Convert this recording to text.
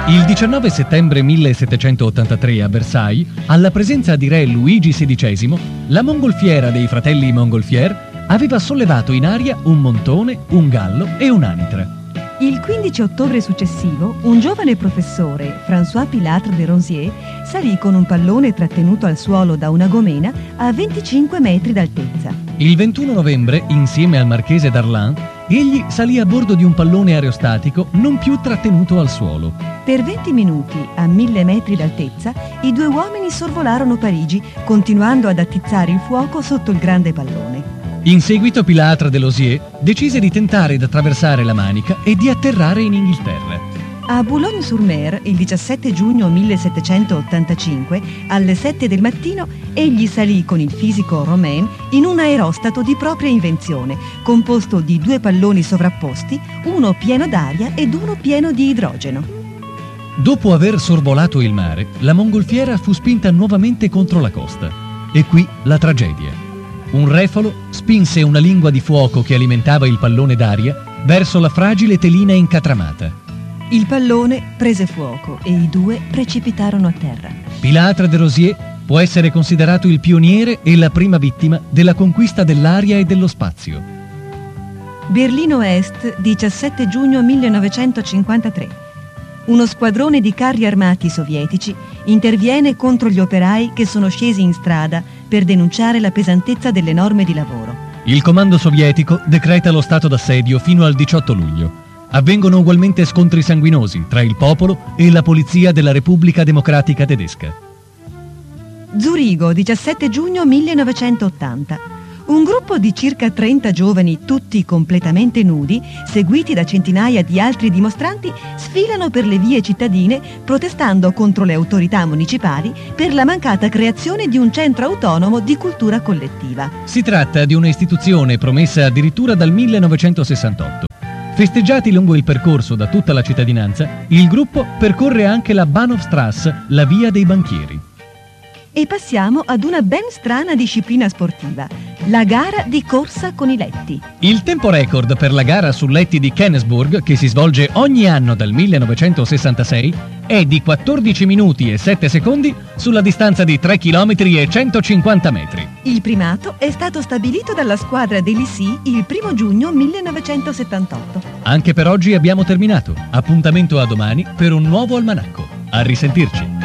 Il 19 settembre 1783 a Versailles, alla presenza di re Luigi XVI, la mongolfiera dei fratelli Montgolfier aveva sollevato in aria un montone, un gallo e un'anitra. Il 15 ottobre successivo, un giovane professore, François Pilatre de Rosiers, salì con un pallone trattenuto al suolo da una gomena a 25 metri d'altezza. Il 21 novembre, insieme al marchese d'Arlans, egli salì a bordo di un pallone aerostatico non più trattenuto al suolo. Per 20 minuti, a 1000 metri d'altezza, i due uomini sorvolarono Parigi, continuando ad attizzare il fuoco sotto il grande pallone. In seguito Pilatre de Rosiers decise di tentare di attraversare la Manica e di atterrare in Inghilterra. A Boulogne-sur-Mer, il 17 giugno 1785, alle 7 del mattino, egli salì con il fisico Romain in un aerostato di propria invenzione, composto di 2 palloni sovrapposti, uno pieno d'aria ed uno pieno di idrogeno. Dopo aver sorvolato il mare, la mongolfiera fu spinta nuovamente contro la costa. E qui la tragedia. Un refolo spinse una lingua di fuoco che alimentava il pallone d'aria verso la fragile telina incatramata. Il pallone prese fuoco e i due precipitarono a terra. Pilatre de Rosiers può essere considerato il pioniere e la prima vittima della conquista dell'aria e dello spazio. Berlino Est, 17 giugno 1953. Uno squadrone di carri armati sovietici interviene contro gli operai che sono scesi in strada per denunciare la pesantezza delle norme di lavoro. Il comando sovietico decreta lo stato d'assedio fino al 18 luglio. Avvengono ugualmente scontri sanguinosi tra il popolo e la polizia della Repubblica Democratica Tedesca. Zurigo, 17 giugno 1980. Un gruppo di circa 30 giovani, tutti completamente nudi, seguiti da centinaia di altri dimostranti, sfilano per le vie cittadine protestando contro le autorità municipali per la mancata creazione di un centro autonomo di cultura collettiva. Si tratta di un'istituzione promessa addirittura dal 1968. Festeggiati lungo il percorso da tutta la cittadinanza, il gruppo percorre anche la Bahnhofstrasse, la via dei banchieri. E passiamo ad una ben strana disciplina sportiva, la gara di corsa con i letti. Il tempo record per la gara su letti di Kennesburg, che si svolge ogni anno dal 1966, è di 14 minuti e 7 secondi sulla distanza di 3 km e 150 metri. Il primato è stato stabilito dalla squadra dell'ISI il 1 giugno 1978. Anche per oggi abbiamo terminato. Appuntamento a domani per un nuovo almanacco. A risentirci.